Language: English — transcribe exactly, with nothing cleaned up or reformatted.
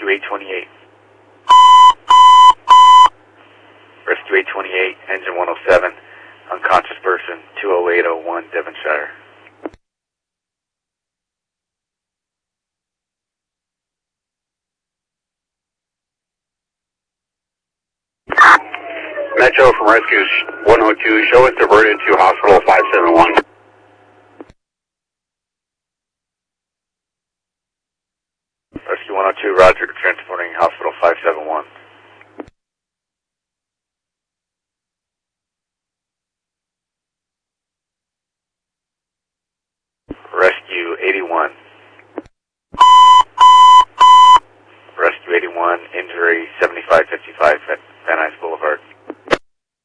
Rescue eight twenty-eight. Rescue eight twenty-eight, engine one oh seven, unconscious person, two oh eight oh one, Devonshire. Metro from Rescue one oh two, show us diverted to Hospital five seven one. Rescue one oh two, roger, transporting Hospital five seven one. Rescue eighty-one. Rescue eighty-one, injury seventy-five fifty-five at